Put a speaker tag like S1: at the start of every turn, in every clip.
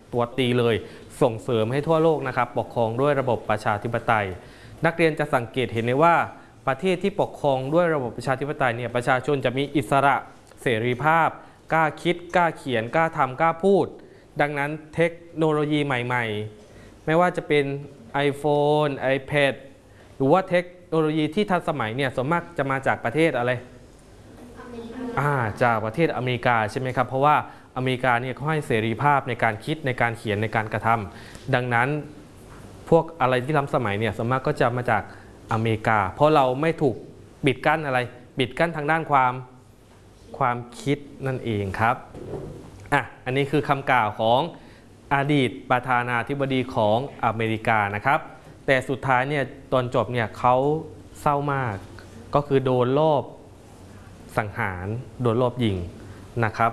S1: ตัวตีเลยส่งเสริมให้ทั่วโลกนะครับปกครองด้วยระบบประชาธิปไตยนักเรียนจะสังเกตเห็นเลยว่าประเทศที่ปกครองด้วยระบบประชาธิปไตยเนี่ยประชาชนจะมีอิสระเสรีภาพกล้าคิดกล้าเขียนกล้าทำกล้าพูดดังนั้นเทคโนโลยีใหม่ๆไม่ว่าจะเป็น iPhone iPad หรือว่าเทคโนโลยีที่ทันสมัยเนี่ยส่วนมากจะมาจากประเทศอะไรจากประเทศอเมริกาใช่ไหมครับเพราะว่าอเมริกาเนี่ยเขาให้เสรีภาพในการคิดในการเขียนในการกระทำดังนั้นพวกอะไรที่ล้ำสมัยเนี่ยส่วนมากก็จะมาจากอเมริกาเพราะเราไม่ถูกปิดกั้นอะไรปิดกั้นทางด้านความคิดนั่นเองครับอันนี้คือคำกล่าวของอดีตประธานาธิบดีของอเมริกานะครับแต่สุดท้ายเนี่ยตอนจบเนี่ยเขาเศร้ามากก็คือโดนลอบสังหารโดนลอบยิงนะครับ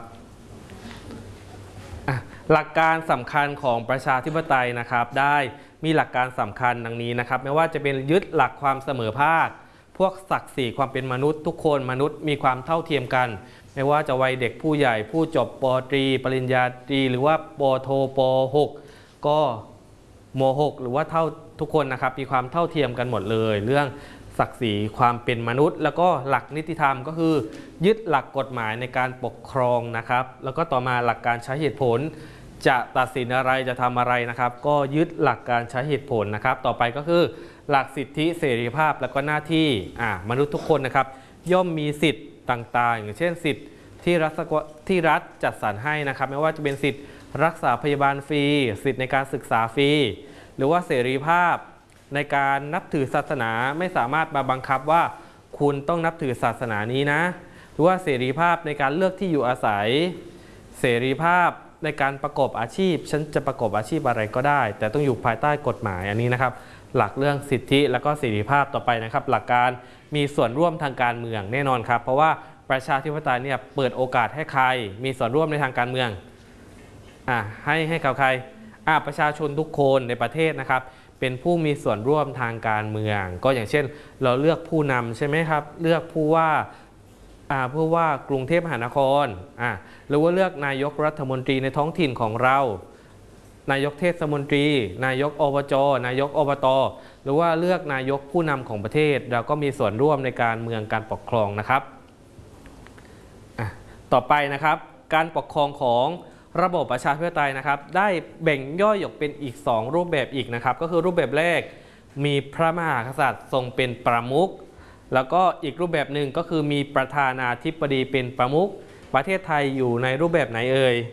S1: หลักการสำคัญของประชาธิปไตยนะครับได้มีหลักการสำคัญดังนี้นะครับไม่ว่าจะเป็นยึดหลักความเสมอภาคพวกศักดิ์ศรีความเป็นมนุษย์ทุกคนมนุษย์มีความเท่าเทียมกันไม่ว่าจะวัยเด็กผู้ใหญ่ผู้จบป.ตรีปริญญาตรีหรือว่าป.โทป.6ก็ม.6หรือว่าเท่าทุกคนนะครับมีความเท่าเทียมกันหมดเลยเรื่องศักดิ์ศรีความเป็นมนุษย์แล้วก็หลักนิติธรรมก็คือยึดหลักกฎหมายในการปกครองนะครับแล้วก็ต่อมาหลักการใช้เหตุผลจะตัดสินอะไรจะทำอะไรนะครับก็ยึดหลักการใช้เหตุผลนะครับต่อไปก็คือหลักสิทธิเสรีภาพแล้วก็หน้าที่มนุษย์ทุกคนนะครับย่อมมีสิทธิ์ต่างๆอย่างเช่นสิทธิ์ที่รัฐจัดสรรให้นะครับไม่ว่าจะเป็นสิทธิ์รักษาพยาบาลฟรีสิทธิ์ในการศึกษาฟรีหรือว่าเสรีภาพในการนับถือศาสนาไม่สามารถมาบังคับว่าคุณต้องนับถือศาสนานี้นะหรือว่าเสรีภาพในการเลือกที่อยู่อาศัยเสรีภาพในการประกอบอาชีพฉันจะประกอบอาชีพอะไรก็ได้แต่ต้องอยู่ภายใต้กฎหมายอันนี้นะครับหลักเรื่องสิทธิและก็เสรีภาพต่อไปนะครับหลักการมีส่วนร่วมทางการเมืองแน่นอนครับเพราะว่าประชาธิปไตยเนี่ยเปิดโอกาสให้ใครมีส่วนร่วมในทางการเมืองให้กับใครประชาชนทุกคนในประเทศนะครับเป็นผู้มีส่วนร่วมทางการเมืองก็อย่างเช่นเราเลือกผู้นำใช่ไหมครับเลือกผู้ว่ากรุงเทพมหานครหรือว่าเลือกนายกรัฐมนตรีในท้องถิ่นของเรานายกเทศมนตรีนายกอบจนายกอบตหรือว่าเลือกนายกผู้นำของประเทศเราก็มีส่วนร่วมในการเมืองการปกครองนะครับต่อไปนะครับการปกครองของระบบประชาธิปไตยนะครับได้แบ่งย่อยออกเป็นอีก2รูปแบบอีกนะครับก็คือรูปแบบแรกมีพระมหากษัตริย์ทรงเป็นประมุขแล้วก็อีกรูปแบบหนึ่งก็คือมีประธานาธิบดีเป็นประมุขประเทศไทยอยู่ในรูปแบบไหนเอ่ย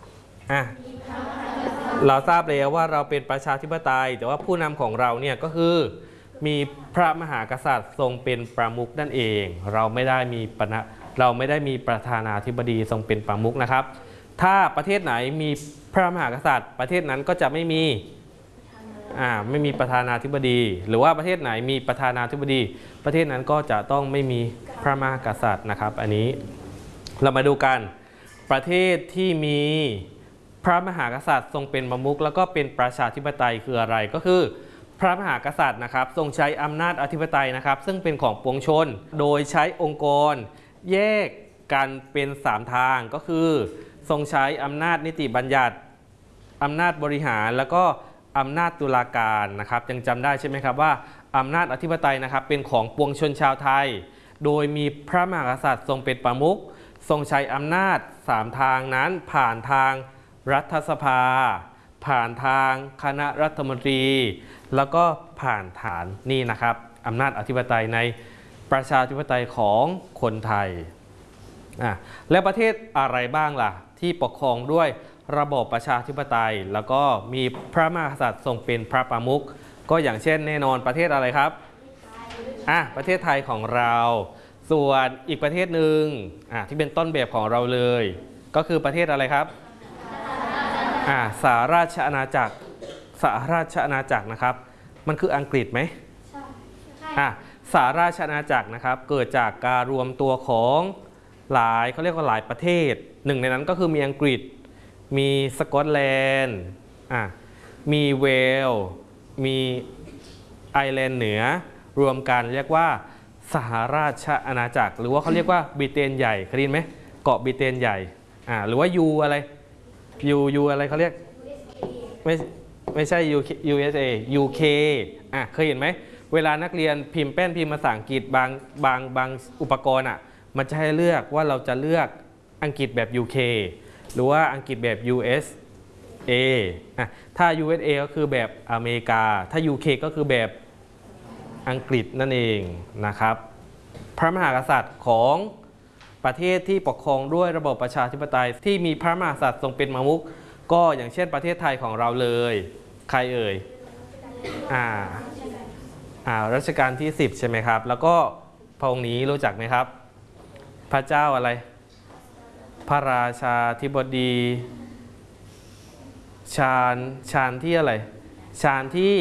S1: เราทราบแล้วว่าเราเป็นประชาธิปไตยแต่ว่าผู้นำของเราเนี่ยก็คือมีพระมหากษัตริย์ทรงเป็นประมุขนั่นเองเราไม่ได้มีประธานาธิบดีทรงเป็นประมุขนะครับถ้าประเทศไหนมีพระมหากษัตริย์ประเทศนั้นก็จะไม่มีประธานาธิบดีหรือว่าประเทศไหนมีประธานาธิบดีประเทศนั้นก็จะต้องไม่มีพระมหากษัตริย์นะครับอันนี้เรามาดูกันประเทศที่มีพระมหากษัตริย์ทรงเป็นประมุขแล้วก็เป็นประชาธิปไตยคืออะไรก็คือพระมหากษัตริย์นะครับทรงใช้อำนาจอธิปไตยนะครับซึ่งเป็นของปวงชนโดยใช้องค์กรแยกกันเป็น3ทางก็คือทรงใช้อำนาจนิติบัญญัติอำนาจบริหารแล้วก็อำนาจตุลาการนะครับยังจำได้ใช่ไหมครับว่าอำนาจอธิปไตยนะครับเป็นของปวงชนชาวไทยโดยมีพระมหากษัตริย์ทรงเป็นประมุขทรงใช้อำนาจ3ทางนั้นผ่านทางรัฐสภาผ่านทางคณะรัฐมนตรีแล้วก็ผ่านฐานนี่นะครับอำนาจอธิปไตยในประชาธิปไตยของคนไทยและประเทศอะไรบ้างล่ะที่ปกครองด้วยระบบประชาธิปไตยแล้วก็มีพระมหากษัตริย์ทรงเป็นพระประมุขก็อย่างเช่นแน่นอนประเทศอะไรครับประเทศไทยของเราส่วนอีกประเทศหนึ่งที่เป็นต้นแบบของเราเลยก็คือประเทศอะไรครับสหราชอาณาจักรนะครับมันคืออังกฤษไหมสหราชอาณาจักรนะครับเกิดจากการรวมตัวของเขาเรียกว่าหลายประเทศหนึ่งในนั้นก็คือมีอังกฤษมีสกอตแลนด์มีเวลส์มีไอร์แลนด์เหนือรวมกันเรียกว่าสหราชอาณาจักรหรือว่าเขาเรียกว่าบริเตนใหญ่เคยได้ยินไหมเกาะบริเตนใหญ่หรือว่ายูอะไรเขาเรียกไม่ไม่ใช่ USA UK เคยเห็นไหมเวลานักเรียนพิมพ์แป้นพิมพ์ภาษาอังกฤษบางอุปกรณ์มันจะให้เลือกว่าเราจะเลือกอังกฤษแบบ UK หรือว่าอังกฤษแบบ USA ถ้า USA ก็คือแบบอเมริกาถ้า UK ก็คือแบบอังกฤษนั่นเองนะครับพระมหากษัตริย์ของประเทศที่ปกครองด้วยระบอบประชาธิปไตยที่มีพระมหากษัตริย์ทรงเป็นประมุขก็อย่างเช่นประเทศไทยของเราเลยใครเอ่ยรัชกาลที่10ใช่ไหมครับแล้วก็พระองค์นี้รู้จักไหมครับพระเจ้าอะไรพระราชาธิบดีชาญที่อะไรชาญที่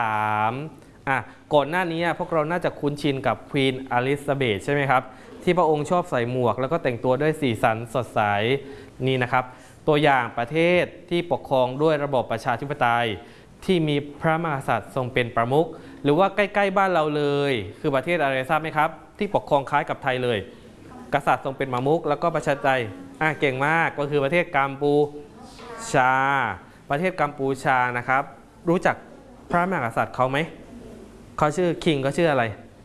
S1: 3ก่อนหน้านี้พวกเราน่าจะคุ้นชินกับควีนอลิซาเบธใช่ไหมครับที่พระองค์ชอบใส่หมวกแล้วก็แต่งตัวด้วยสีสันสดใสนี่นะครับตัวอย่างประเทศที่ปกครองด้วยระบอบประชาธิปไตยที่มีพระมหากษัตริย์ทรงเป็นประมุขหรือว่าใกล้ๆบ้านเราเลยคือประเทศอะไรทราบไหมครับที่ปกครองคล้ายกับไทยเลยกษัตริย์ทรงเป็นประมุขแล้วก็ประชาธิปไตยเก่งมากก็คือประเทศกัมพูชาประเทศกัมพูชานะครับรู้จักพระมหากษัตริย์เขาไหมเขาชื่อคิงก็ชื่ออะไร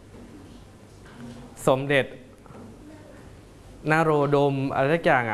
S1: สมเด็จนโรดมอะไรสักอย่าง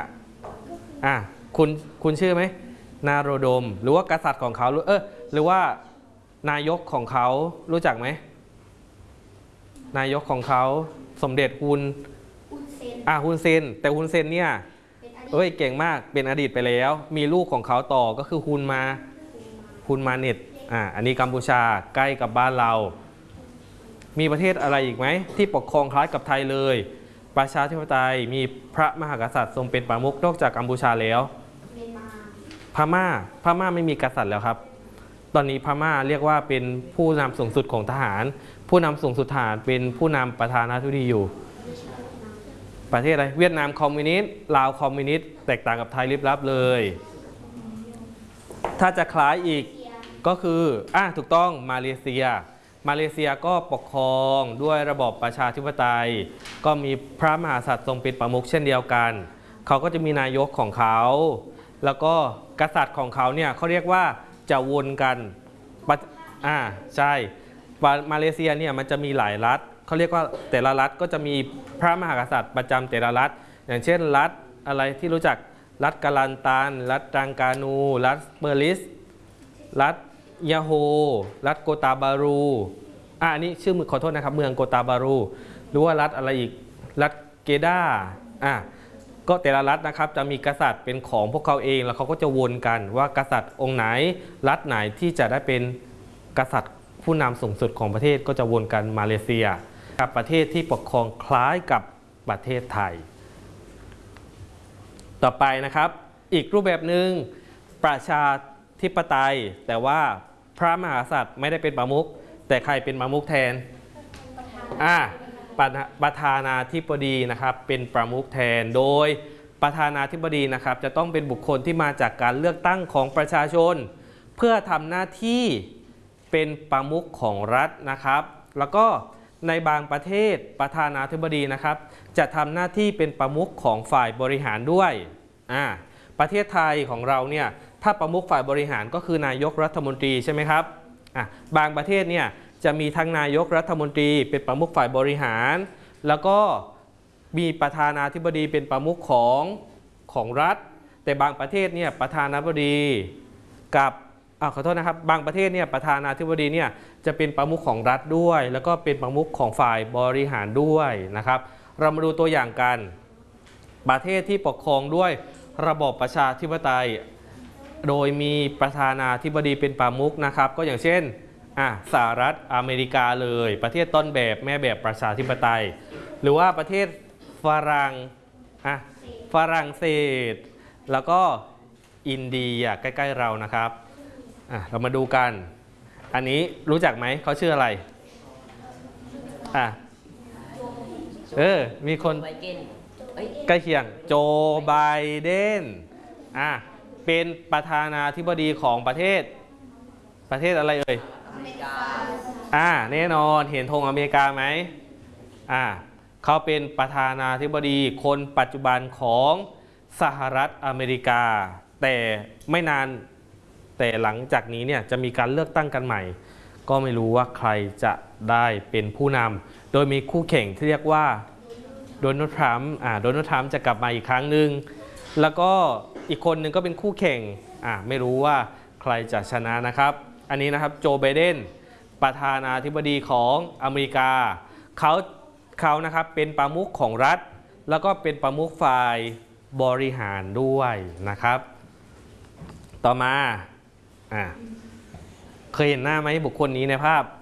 S1: คุณชื่อไหมนโรดมหรือว่ากษัตริย์ของเขาหรือว่านายกของเขารู้จักไหมนายกของเขาสมเด็จฮุนเซนแต่ฮุนเซนเนี่ยเก่งมากเป็นอดีตไปแล้วมีลูกของเขาต่อก็คือฮุนมาเน็ตอันนี้กัมพูชาใกล้กับบ้านเรามีประเทศอะไรอีกไหมที่ปกครองคล้ายกับไทยเลยประชาธิปไตยมีพระมหากษัตริย์ทรงเป็นประมุขนอกจากกัมพูชาแล้วพม่าไม่มีกษัตริย์แล้วครับตอนนี้พม่าเรียกว่าเป็นผู้นำสูงสุดของทหารผู้นำสูงสุดทหารเป็นผู้นำประธานาธิบดีอยู่ประเทศอะไรเวียดนามคอมมิวนิสต์ลาวคอมมิวนิสต์แตกต่างกับไทยลิบลับเลยถ้าจะคล้ายอีกก็คือถูกต้องมาเลเซียก็ปกครองด้วยระบอบประชาธิปไตยก็มีพระมหากษัตริย์ทรงเป็นประมุขเช่นเดียวกันเขาก็จะมีนายกของเขาแล้วก็กษัตริย์ของเขาเนี่ยเขาเรียกว่าจะวนกันใช่มาเลเซียเนี่ยมันจะมีหลายรัฐเขาเรียกว่าแต่ละรัฐก็จะมีพระมหากษัตริย์ประจำแต่ละรัฐอย่างเช่นรัฐอะไรที่รู้จักรัฐกาลันตันรัฐตรังกานูรัฐเปอร์ลิสรัฐยาโฮรัฐโกตาบารูอันนี้ชื่อขอโทษนะครับเมืองโกตาบารูหรือว่ารัฐอะไรอีกรัฐเกดาก็แต่ละรัฐนะครับจะมีกษัตริย์เป็นของพวกเขาเองแล้วเขาก็จะวนกันว่ากษัตริย์องค์ไหนรัฐไหนที่จะได้เป็นกษัตริย์ผู้นำสูงสุดของประเทศก็จะวนกันมาเลเซียกับประเทศที่ปกครองคล้ายกับประเทศไทยต่อไปนะครับอีกรูปแบบหนึ่งประชาธิปไตยแต่ว่าพระมหากษัตริย์ไม่ได้เป็นประมุขแต่ใครเป็นประมุขแทนประธานาธิบดีนะครับเป็นประมุขแทนโดยประธานาธิบดีนะครับจะต้องเป็นบุคคลที่มาจากการเลือกตั้งของประชาชนเพื่อทำหน้าที่เป็นประมุขของรัฐนะครับแล้วก็ในบางประเทศประธานาธิบดีนะครับจะทำหน้าที่เป็นประมุขของฝ่ายบริหารด้วยประเทศไทยของเราเนี่ยถ้าประมุขฝ่ายบริหารก็คือนายกรัฐมนตรีใช่ไหมครับบางประเทศเนี่ยจะมีทั้งนายกรัฐมนตรีเป็นประมุขฝ่ายบริหารแล้วก็มีประธานาธิบดีเป็นประมุขของรัฐแต่บางประเทศเนี่ยประธานาธิบดีกับขอโทษนะครับบางประเทศเนี่ยประธานาธิบดีเนี่ยจะเป็นประมุขของรัฐด้วยแล้วก็เป็นประมุขของฝ่ายบริหารด้วยนะครับเรามาดูตัวอย่างกันประเทศที่ปกครองด้วยระบอบประชาธิปไตยโดยมีประธานาธิบดีเป็นประมุขนะครับก็อย่างเช่นสหรัฐอเมริกาเลยประเทศต้นแบบแม่แบบประชาธิปไตยหรือว่าประเทศฝรั่งเศสแล้วก็อินเดียใกล้ๆเรานะครับเรามาดูกันอันนี้รู้จักไหมเขาชื่ออะไรมีคนใกล้เคียงโจไบเดนเป็นประธานาธิบดีของประเทศอะไรเอ่ยแน่นอนเห็นธงอเมริกาไหมเขาเป็นประธานาธิบดีคนปัจจุบันของสหรัฐอเมริกาแต่ไม่นานแต่หลังจากนี้เนี่ยจะมีการเลือกตั้งกันใหม่ก็ไม่รู้ว่าใครจะได้เป็นผู้นำโดยมีคู่แข่งที่เรียกว่าโดนัลด์ทรัมป์โดนัลด์ทรัมป์จะกลับมาอีกครั้งหนึ่งแล้วก็อีกคนหนึ่งก็เป็นคู่แข่งไม่รู้ว่าใครจะชนะนะครับอันนี้นะครับโจไบเดนประธานาธิบดีของอเมริกาเขานะครับเป็นประมุขของรัฐแล้วก็เป็นประมุขฝ่ายบริหารด้วยนะครับต่อมาเคยเห็นหน้าไหมบุคคลนี้ในภาพ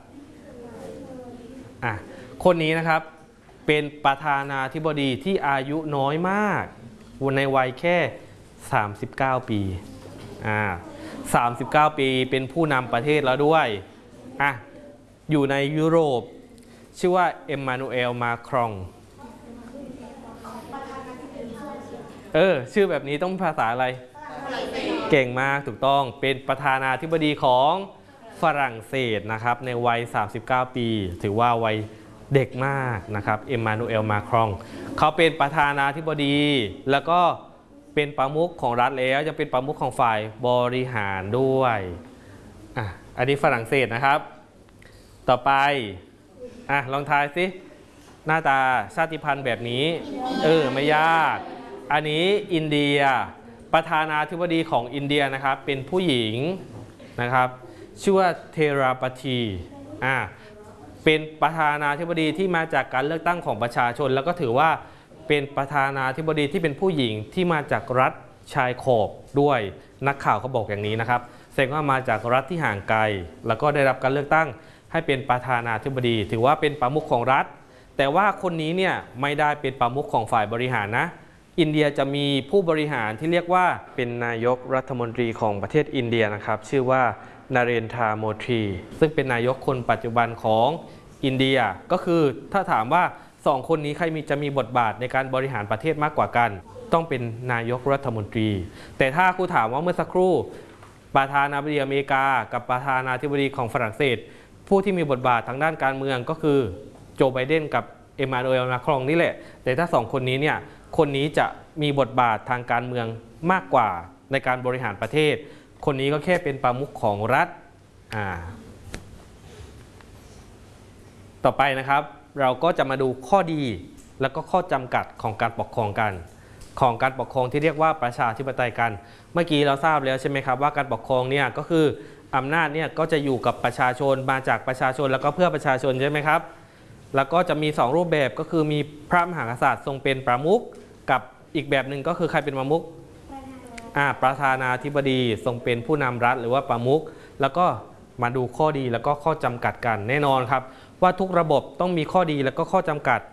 S1: คนนี้นะครับเป็นประธานาธิบดีที่อายุน้อยมากในวัยแค่39 ปี39 ปีเป็นผู้นำประเทศแล้วด้วยอยู่ในยุโรปชื่อว่าเอ็มมานูเอลมาครองชื่อแบบนี้ต้องภาษาอะไรเก่งมากถูกต้องเป็นประธานาธิบดีของฝรั่งเศสนะครับในวัย39 ปีถือว่าวัยเด็กมากนะครับเอ็มมานูเอลมาครองเขาเป็นประธานาธิบดีแล้วก็เป็นประมุขของรัฐแล้วจะเป็นประมุขของฝ่ายบริหารด้วยอันนี้ฝรั่งเศสนะครับต่อไปลองทายสิหน้าตาชาติพันธุ์แบบนี้ไม่ยากอันนี้อินเดียประธานาธิบดีของอินเดียนะครับเป็นผู้หญิงนะครับชื่อว่าเทราปทีเป็นประธานาธิบดีที่มาจากการเลือกตั้งของประชาชนแล้วก็ถือว่าเป็นประธานาธิบดีที่เป็นผู้หญิงที่มาจากรัฐชายขอบด้วยนักข่าวเขาบอกอย่างนี้นะครับแสดงว่ามาจากรัฐที่ห่างไกลแล้วก็ได้รับการเลือกตั้งให้เป็นประธานาธิบดีถือว่าเป็นประมุขของรัฐแต่ว่าคนนี้เนี่ยไม่ได้เป็นประมุขของฝ่ายบริหารนะอินเดียจะมีผู้บริหารที่เรียกว่าเป็นนายกรัฐมนตรีของประเทศอินเดียนะครับชื่อว่านาเรนทราโมทรีซึ่งเป็นนายกคนปัจจุบันของอินเดียก็คือถ้าถามว่า2 คนนี้ใครจะมีบทบาทในการบริหารประเทศมากกว่ากันต้องเป็นนายกรัฐมนตรีแต่ถ้าครูถามว่าเมื่อสักครู่ประธานาธิบดีอเมริกากับประธานาธิบดีของฝรั่งเศสผู้ที่มีบทบาททางด้านการเมืองก็คือโจไบเดนกับเอ็มมานูเอลมาครองนี่แหละแต่ถ้า2 คนนี้เนี่ยคนนี้จะมีบทบาททางการเมืองมากกว่าในการบริหารประเทศคนนี้ก็แค่เป็นประมุขของรัฐต่อไปนะครับเราก็จะมาดูข้อดีและก็ข้อจำกัดของการปกครองกันของการปกครองที่เรียกว่าประชาธิปไตยกันเมื่อกี้เราทราบแล้วใช่ไหมครับว่าการปกครองเนี่ยก็คืออำนาจเนี่ยก็จะอยู่กับประชาชนมาจากประชาชนแล้วก็เพื่อประชาชนใช่ไหมครับแล้วก็จะมี2 รูปแบบก็คือมีพระมหากษัตริย์ทรงเป็นประมุขกับอีกแบบหนึ่งก็คือใครเป็นประมุขประธานาธิบดีทรงเป็นผู้นำรัฐหรือว่าประมุขแล้วก็มาดูข้อดีแล้วก็ข้อจำกัดกันแน่นอนครับว่าทุกระบบต้องมีข้อดีแล้วก็ข้อจำกัด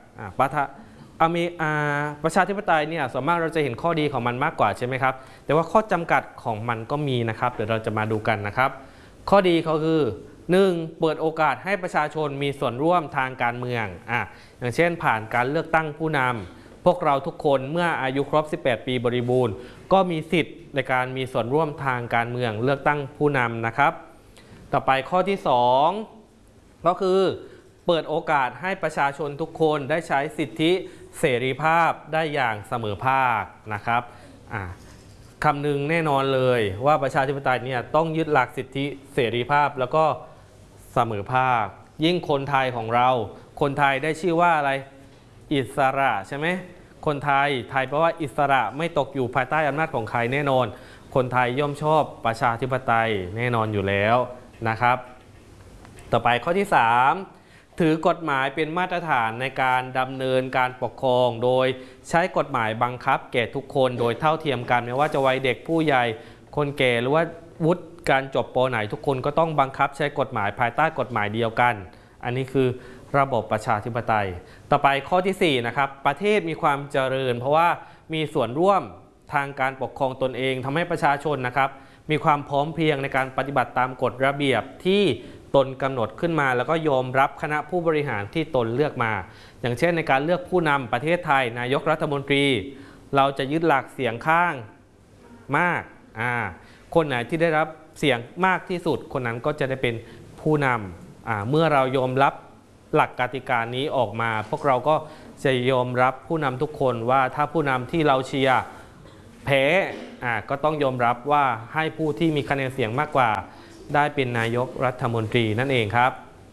S1: ประชาธิปไตยเนี่ยส่วนมากเราจะเห็นข้อดีของมันมากกว่าใช่ไหมครับแต่ว่าข้อจำกัดของมันก็มีนะครับเดี๋ยวเราจะมาดูกันนะครับข้อดีเขาคือ 1. เปิดโอกาสให้ประชาชนมีส่วนร่วมทางการเมืองอย่างเช่นผ่านการเลือกตั้งผู้นำพวกเราทุกคนเมื่ออายุครบ18 ปีบริบูรณ์ก็มีสิทธิ์ในการมีส่วนร่วมทางการเมืองเลือกตั้งผู้นำนะครับต่อไปข้อที่ 2 ก็คือเปิดโอกาสให้ประชาชนทุกคนได้ใช้สิทธิเสรีภาพได้อย่างเสมอภาคนะครับคำนึงแน่นอนเลยว่าประชาธิปไตยเนี่ยต้องยึดหลักสิทธิเสรีภาพแล้วก็เสมอภาคยิ่งคนไทยของเราคนไทยได้ชื่อว่าอะไรอิสระใช่ไหมคนไทยแปลว่าอิสระไม่ตกอยู่ภายใต้อำนาจของใครแน่นอนคนไทยย่อมชอบประชาธิปไตยแน่นอนอยู่แล้วนะครับต่อไปข้อที่ 3 ถือกฎหมายเป็นมาตรฐานในการดำเนินการปกครองโดยใช้กฎหมายบังคับแก่ทุกคนโดยเท่าเทียมกันไม่ว่าจะวัยเด็กผู้ใหญ่คนแก่หรือว่าวุฒิการจบป.ไหนทุกคนก็ต้องบังคับใช้กฎหมายภายใต้กฎหมายเดียวกันอันนี้คือระบบประชาธิปไตยต่อไปข้อที่ 4 นะครับประเทศมีความเจริญเพราะว่ามีส่วนร่วมทางการปกครองตนเองทำให้ประชาชนนะครับมีความพร้อมเพรียงในการปฏิบัติตามกฎระเบียบที่ตนกำหนดขึ้นมาแล้วก็ยอมรับคณะผู้บริหารที่ตนเลือกมาอย่างเช่นในการเลือกผู้นำประเทศไทยนายกรัฐมนตรีเราจะยึดหลักเสียงข้างมากคนไหนที่ได้รับเสียงมากที่สุดคนนั้นก็จะได้เป็นผู้นำเมื่อเรายอมรับหลักกติกานี้ออกมาพวกเราก็จะยอมรับผู้นำทุกคนว่าถ้าผู้นำที่เราเชียร์แพ้ก็ต้องยอมรับว่าให้ผู้ที่มีคะแนนเสียงมากกว่าได้เป็นนายกรัฐมนตรีนั่นเองครับ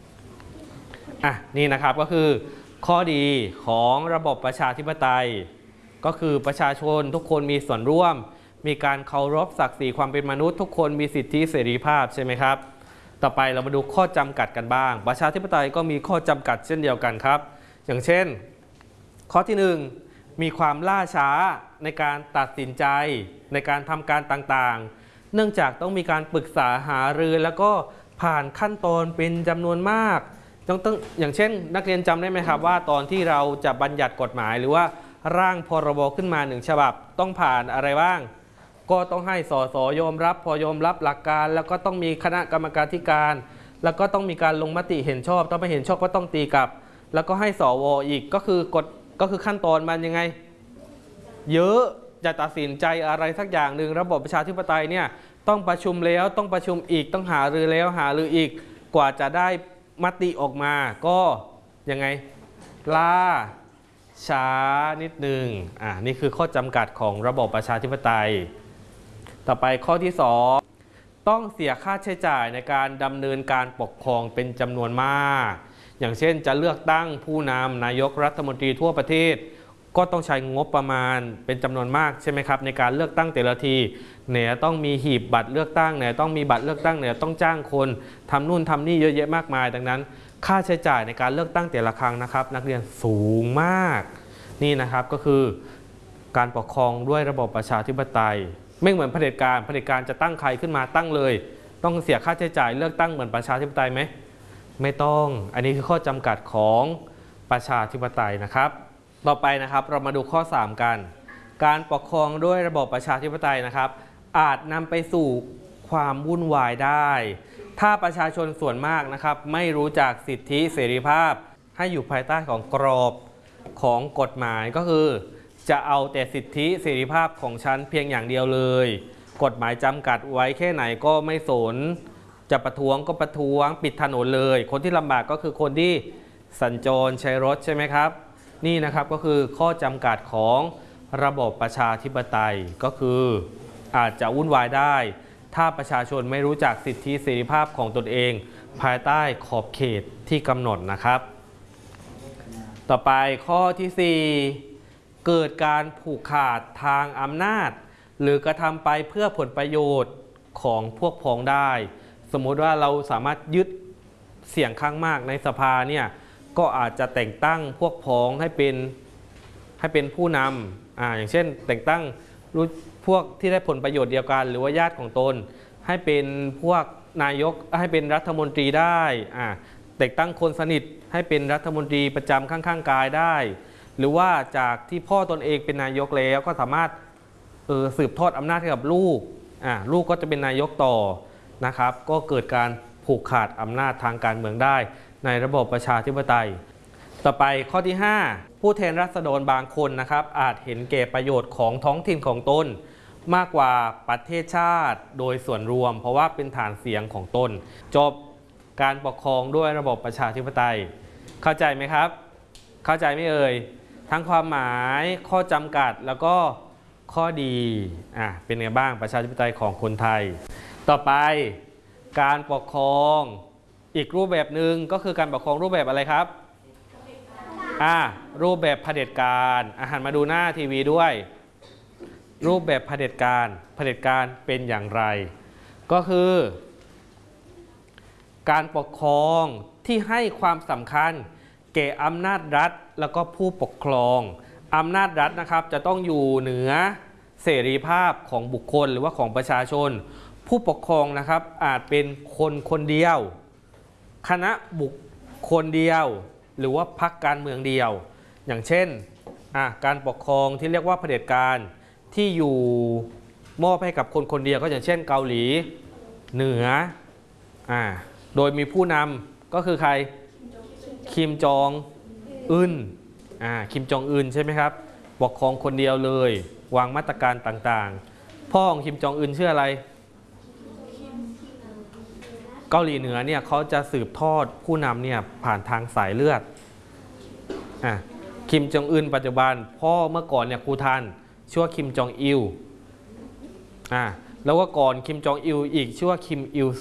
S1: นี่นะครับก็คือข้อดีของระบบประชาธิปไตยก็คือประชาชนทุกคนมีส่วนร่วมมีการเคารพศักดิ์ศรีความเป็นมนุษย์ทุกคนมีสิทธิเสรีภาพใช่ไหมครับต่อไปเรามาดูข้อจำกัดกันบ้างประชาธิปไตยก็มีข้อจำกัดเช่นเดียวกันครับอย่างเช่นข้อที่1มีความล่าช้าในการตัดสินใจในการทำการต่างๆเนื่องจากต้องมีการปรึกษาหารือแล้วก็ผ่านขั้นตอนเป็นจำนวนมากต้องอย่างเช่นนักเรียนจำได้ไหมครับว่าตอนที่เราจะบัญญัติกฎหมายหรือว่าร่างพรบขึ้นมา1ฉบับต้องผ่านอะไรบ้างก็ต้องให้สสยอมรับพอยอมรับหลักการแล้วก็ต้องมีคณะกรรมการแล้วก็ต้องมีการลงมติเห็นชอบต้องไม่เห็นชอบก็ต้องตีกลับแล้วก็ให้สวอีกก็คือขั้นตอนมันยังไงเยอะจะตัดสินใจอะไรสักอย่างหนึ่งระบบประชาธิปไตยเนี่ยต้องประชุมแล้วต้องประชุมอีกต้องหารือแล้วหารืออีกกว่าจะได้มติออกมาก็ยังไงล่าช้านิดนึงนี่คือข้อจำกัดของระบบประชาธิปไตยต่อไปข้อที่2ต้องเสียค่าใช้จ่ายในการดำเนินการปกครองเป็นจำนวนมากอย่างเช่นจะเลือกตั้งผู้นำนายกรัฐมนตรีทั่วประเทศก็ต้องใช้งบประมาณเป็นจำนวนมากใช่ไหมครับในการเลือกตั้งแต่ละทีเนี่ยต้องมีหีบบัตรเลือกตั้งเนี่ยต้องมีบัตรเลือกตั้งเนี่ยต้องจ้างคนทำนู่นทำนี่เยอะแยะมากมายดังนั้นค่าใช้จ่ายในการเลือกตั้งแต่ละครั้งนะครับนักเรียนสูงมากนี่นะครับก็คือการปกครองด้วยระบบประชาธิปไตยไม่เหมือนเผด็จการจะตั้งใครขึ้นมาตั้งเลยต้องเสียค่าใช้จ่ายเลือกตั้งเหมือนประชาธิปไตยไหมไม่ต้องอันนี้คือข้อจำกัดของประชาธิปไตยนะครับต่อไปนะครับเรามาดูข้อ3กันการปกครองด้วยระบบประชาธิปไตยนะครับอาจนำไปสู่ความวุ่นวายได้ถ้าประชาชนส่วนมากนะครับไม่รู้จักสิทธิเสรีภาพให้อยู่ภายใต้ของกรอบของกฎหมายก็คือจะเอาแต่สิทธิเสรีภาพของฉันเพียงอย่างเดียวเลยกฎหมายจำกัดไว้แค่ไหนก็ไม่สนจะประท้วงก็ประท้วงปิดถนนเลยคนที่ลำบากก็คือคนที่สัญจรใช้รถใช่ไหมครับนี่นะครับก็คือข้อจำกัดของระบบประชาธิปไตยก็คืออาจจะวุ่นวายได้ถ้าประชาชนไม่รู้จักสิทธิเสรีภาพของตนเองภายใต้ขอบเขตที่กำหนดนะครับต่อไปข้อที่4เกิดการผูกขาดทางอำนาจหรือกระทำไปเพื่อผลประโยชน์ของพวกพ้องได้สมมุติว่าเราสามารถยึดเสียงข้างมากในสภาเนี่ยก็อาจจะแต่งตั้งพวกพ้องให้เป็นผู้นำอย่างเช่นแต่งตั้งพวกที่ได้ผลประโยชน์เดียวกันหรือว่าญาติของตนให้เป็นพวกนายกให้เป็นรัฐมนตรีได้แต่งตั้งคนสนิทให้เป็นรัฐมนตรีประจำข้างๆกายได้หรือว่าจากที่พ่อตนเองเป็นนายกแล้วก็สามารถสืบทอดอำนาจให้กับลูกลูกก็จะเป็นนายกต่อนะครับก็เกิดการผูกขาดอำนาจทางการเมืองได้ในระบบประชาธิปไตยต่อไปข้อที่5ผู้แทนราษฎรบางคนนะครับอาจเห็นแก่ประโยชน์ของท้องถิ่นของตนมากกว่าประเทศชาติโดยส่วนรวมเพราะว่าเป็นฐานเสียงของตนจบการปกครองด้วยระบบประชาธิปไตยเข้าใจไหมครับเข้าใจไหมเอ่ยทั้งความหมายข้อจำกัดแล้วก็ข้อดีเป็นไงบ้างประชาธิปไตยของคนไทยต่อไปการปกครองอีกรูปแบบหนึ่งก็คือการปกครองรูปแบบอะไรครับรูปแบบเผด็จการหันมาดูหน้าทีวีด้วยรูปแบบเผด็จการเป็นอย่างไรก็คือการปกครองที่ให้ความสำคัญแก่อำนาจรัฐแล้วก็ผู้ปกครองอำนาจรัฐนะครับจะต้องอยู่เหนือเสรีภาพของบุคคลหรือว่าของประชาชนผู้ปกครองนะครับอาจเป็นคนเดียวคณะบุคคลเดียวหรือว่าพรรคการเมืองเดียวอย่างเช่นการปกครองที่เรียกว่าเผด็จการที่อยู่มอบให้กับคนเดียวก็อย่างเช่นเกาหลีเหนือโดยมีผู้นำก็คือใครคิมจองอึนคิมจองอึนใช่ไหมครับปกครองคนเดียวเลยวางมาตรการต่างๆพ่อของคิมจองอึนชื่ออะไรเกาหลีเหนือเนี่ยเขาจะสืบทอดผู้นำเนี่ยผ่านทางสายเลือดคิมจองอึนปัจจุบันพ่อเมื่อก่อนเนี่ยครูทันชื่อว่าคิมจองอิลแล้วก็ก่อนคิมจองอิลอีกชื่อว่าคิมอิล